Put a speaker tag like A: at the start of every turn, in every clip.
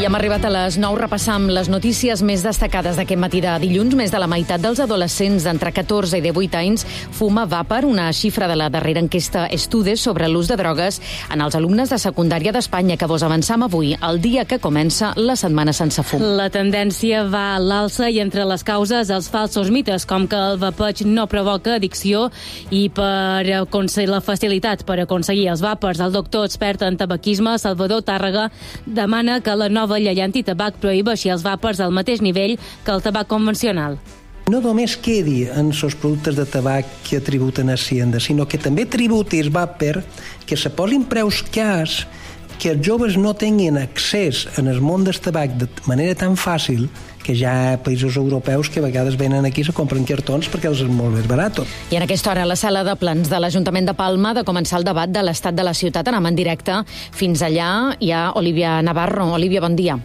A: I hem arribat a les 9, repassam les notícies més destacades d'aquest matí de dilluns. Més de la meitat dels adolescents d'entre 14 i 18 anys fuma vàper, una xifra de la darrera enquesta Estudes sobre l'ús de drogues en els alumnes de secundària d'Espanya, que vos avançam avui, el dia que comença la setmana sense fum.
B: La tendència va a l'alça i entre les causes els falsos mites, com que el vapeig no provoca addicció i per aconseguir la facilitat per aconseguir els vàpers, el doctor expert en tabaquisme Salvador Tàrrega demana que la nova llei antitabac prohibeixi els vàpers al mateix nivell que el tabac convencional.
C: No només quedi en els productes de tabac que tributen a Hacienda, sinó que també tributi el vàper, que se posin preus cars, que els joves no tinguin accés en el món del tabac de manera tan fàcil, que ja hi ha països europeus que a vegades venen aquí i se compren cartons perquè els és molt més barat.
A: I en aquesta hora a la sala de plens de l'Ajuntament de Palma de començar el debat de l'estat de la ciutat. Anem en directe fins allà. Hi ha Olivia Navarro. Olivia, bon dia.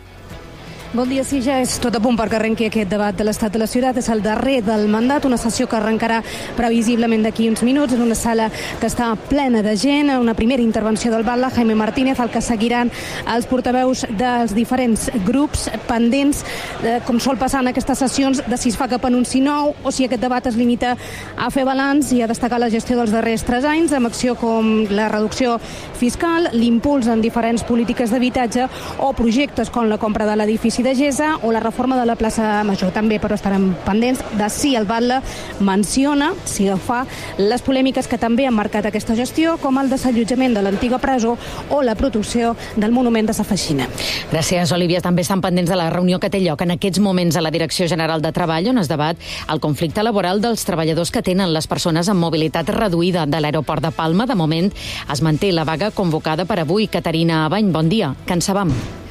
D: Bon dia, sí, ja és tot a punt perquè arrenqui aquest debat de l'estat de la ciutat. És el darrer del mandat, una sessió que arrencarà previsiblement d'aquí uns minuts en una sala que està plena de gent. Una primera intervenció del batlle, Jaime Martínez, el que seguiran els portaveus dels diferents grups pendents, com sol passar en aquestes sessions, de si es fa cap anunci nou o si aquest debat es limita a fer balanç i a destacar la gestió dels darrers 3 anys, amb acció com la reducció fiscal, l'impuls en diferents polítiques d'habitatge o projectes com la compra de l'edifici de Gesa o la reforma de la plaça Major. També, però, estarem pendents de si el batlle menciona, si ho fa, les polèmiques que també han marcat aquesta gestió, com el desallotjament de l'antiga presó o la protecció del monument de Sa Feixina.
A: Gràcies, Olivia. També estan pendents de la reunió que té lloc en aquests moments a la Direcció General de Treball, on es debat el conflicte laboral dels treballadors que tenen les persones amb mobilitat reduïda de l'aeroport de Palma. De moment es manté la vaga convocada per avui. Caterina Abany, bon dia. Que en sabam.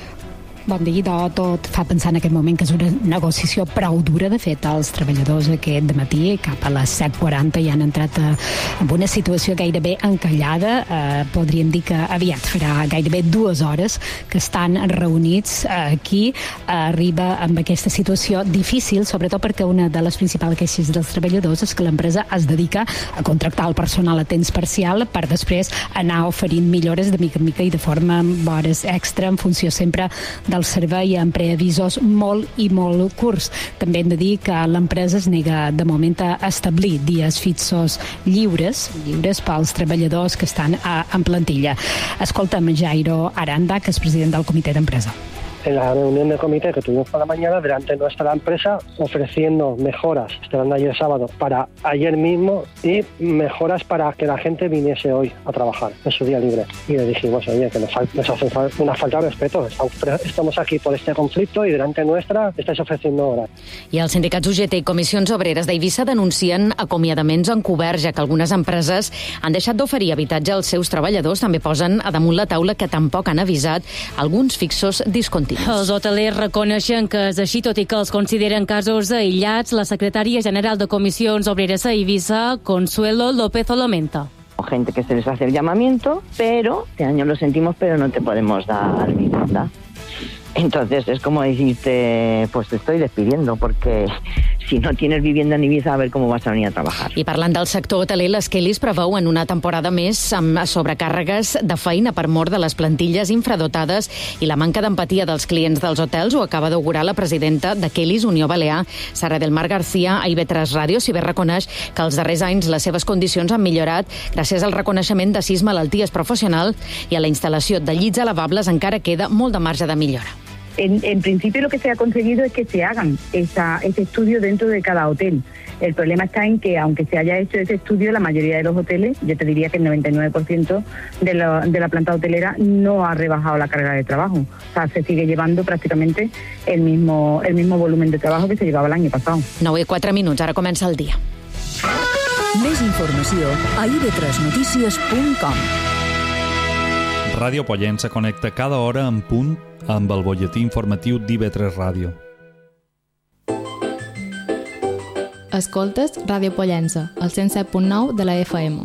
E: Bon dia, tot fa pensar en aquest moment que és una negociació prou dura. De fet, els treballadors aquest dematí, cap a les 7:40, ja han entrat en una situació gairebé encallada. Podríem dir que aviat farà gairebé 2 hores que estan reunits aquí. Arriba amb aquesta situació difícil, sobretot perquè una de les principals queixes dels treballadors és que l'empresa es dedica a contractar el personal a temps parcial per després anar oferint millores de mica en mica i de forma amb hores extra en funció sempre del servei amb preavisos molt i molt curts. També hem de dir que l'empresa es nega de moment a establir dies fixos lliures pels treballadors que estan en plantilla. Escolta'm Jairo Aranda, que és president del comitè d'empresa.
F: En la reunión del comité que tuvimos por la mañana, delante no está la empresa ofreciendo mejoras, estaban ayer sábado, para ayer mismo y mejoras para que la gente viniese hoy a trabajar en su día libre. Y le dijimos, oye, que nos hace una falta de respeto, estamos aquí por este conflicto y delante nuestra estáis ofreciendo horas.
A: I els sindicats UGT i Comissions Obreres d'Eivissa denuncien acomiadaments encoberts, ja que algunes empreses han deixat d'oferir habitatge als seus treballadors. També posen a damunt la taula que tampoc han avisat alguns fixos discontinus.
B: Els hotelers reconeixen que és així, tot i que els consideren casos aïllats. La secretària general de Comissions Obreres a Eivissa, Consuelo López Olomenta.
G: Gente que se les hace el llamamiento, pero este año lo sentimos, pero no te podemos dar vivienda. Entonces es como decirte, pues te estoy despidiendo, porque si no tienes vivienda en Ibiza, a ver cómo vas a venir a trabajar.
A: I parlant del sector hoteler, les Kellys preveuen una temporada més amb sobrecàrregues de feina per mort de les plantilles infradotades i la manca d'empatia dels clients dels hotels. Ho acaba d'augurar la presidenta de Kellys Unió Balear, Sara del Mar García, a IB3 Ràdio. Si bé reconeix que els darrers anys les seves condicions han millorat gràcies al reconeixement de 6 malalties professionals i a la instal·lació de llits elevables, encara queda molt de marge de millora.
H: En principio lo que se ha conseguido es que se hagan ese estudio dentro de cada hotel. El problema está en que, aunque se haya hecho ese estudio, la mayoría de los hoteles, yo te diría que el 99% de la planta hotelera no ha rebajado la carga de trabajo. O sea, se sigue llevando prácticamente el mismo volumen de trabajo que se llevaba el año pasado.
A: 9:04, ara comença el dia.
I: Més informació a ib3notícies.com.
J: Ràdio Pollença connecta cada hora en punt amb el butlletí informatiu d'IB3 Ràdio.
K: Escoltes Ràdio Pollença, al 107.9 de la FM.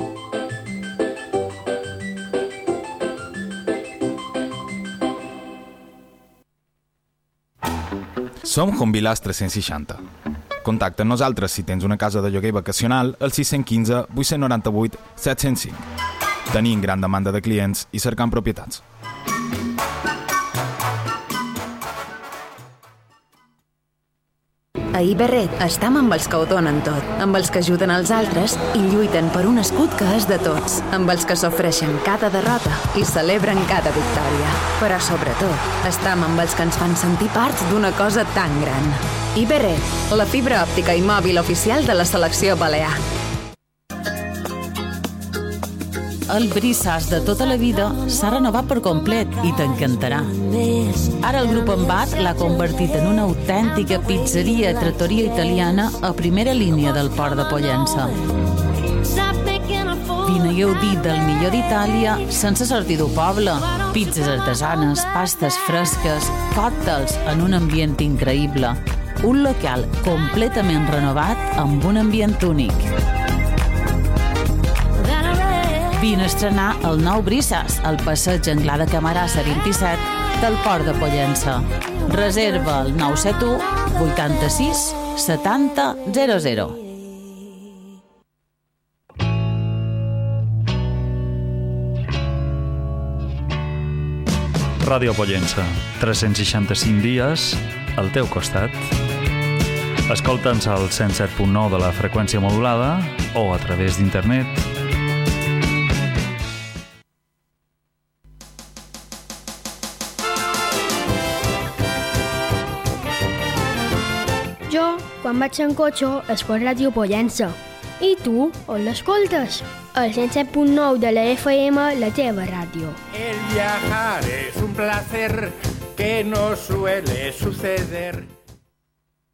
L: Som Jubilars 360. Contacta amb nosaltres si tens una casa de lloguer vacacional al 615 898 705. Tenim gran demanda de clients i cercant propietats.
M: A Iberred estem amb els que ho donen tot, amb els que ajuden els altres i lluiten per un escut que és de tots, amb els que sofreixen cada derrota i celebren cada victòria. Però sobretot, estem amb els que ens fan sentir parts d'una cosa tan gran. Iberred, la fibra òptica i mòbil oficial de la selecció balear.
N: El Brissas de tota la vida s'ha renovat per complet i t'encantarà. Ara el grup Embat l'ha convertit en una autèntica pizzeria trattoria italiana a primera línia del port de Pollença. Vine i gaudí del millor d'Itàlia sense sortir del poble. Pizzas artesanes, pastes fresques, còctels en un ambient increïble. Un local completament renovat amb un ambient únic. Vine a estrenar el nou Brissas al passeig Anglà de Camarasa 27 del Port de Pollença. Reserva el 971 86 70 00.
J: Ràdio Pollença, 365 dies al teu costat. Escolta'ns al 107.9 de la freqüència modulada o a través d'internet.
O: Jo, quan vaig en cotxe, escolto Ràdio Pollença. I tu, on l'escoltes? El 107.9 de la FM, la teva ràdio.
P: El viajar es un placer que no suele suceder.